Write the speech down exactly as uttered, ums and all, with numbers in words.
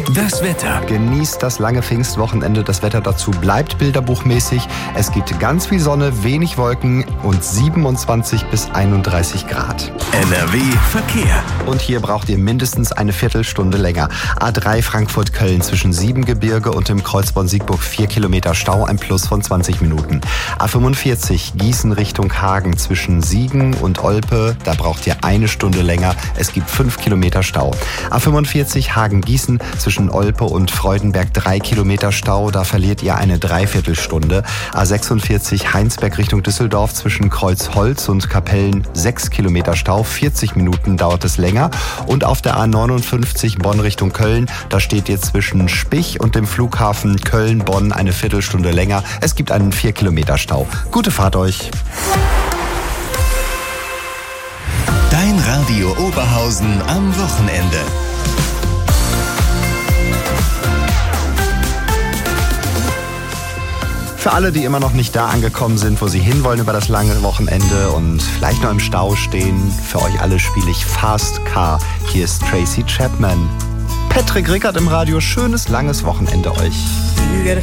Das Wetter. Genießt das lange Pfingstwochenende. Das Wetter dazu bleibt bilderbuchmäßig. Es gibt ganz viel Sonne, wenig Wolken und siebenundzwanzig bis einunddreißig Grad. N R W Verkehr. Und hier braucht ihr mindestens eine Viertelstunde länger. A drei Frankfurt-Köln zwischen Siebengebirge und dem Kreuz Bonn-Siegburg vier Kilometer Stau, ein Plus von zwanzig Minuten. A fünfundvierzig Gießen Richtung Hagen zwischen Siegen und Olpe. Da braucht ihr eine Stunde länger. Es gibt fünf Kilometer Stau. A fünfundvierzig Hagen-Gießen zwischen Olpe und Freudenberg drei Kilometer Stau. Da verliert ihr eine Dreiviertelstunde. A sechsundvierzig Heinsberg Richtung Düsseldorf zwischen Kreuzholz und Kapellen sechs Kilometer Stau. vierzig Minuten dauert es länger. Und auf der A neunundfünfzig Bonn Richtung Köln, da steht ihr zwischen Spich und dem Flughafen Köln-Bonn eine Viertelstunde länger. Es gibt einen vier Kilometer Stau. Gute Fahrt euch. Dein Radio Oberhausen am Wochenende. Für alle, die immer noch nicht da angekommen sind, wo sie hinwollen über das lange Wochenende und vielleicht noch im Stau stehen, für euch alle spiele ich Fast Car. Hier ist Tracy Chapman. Patrick Rickert im Radio. Schönes, langes Wochenende euch.